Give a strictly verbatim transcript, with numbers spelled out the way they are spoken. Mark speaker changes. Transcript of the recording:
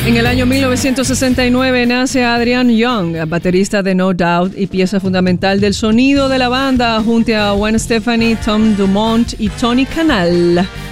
Speaker 1: En el año mil novecientos sesenta y nueve nace Adrian Young, baterista de No Doubt y pieza fundamental del sonido de la banda, junto a Gwen Stefani, Tom Dumont y Tony Kanal.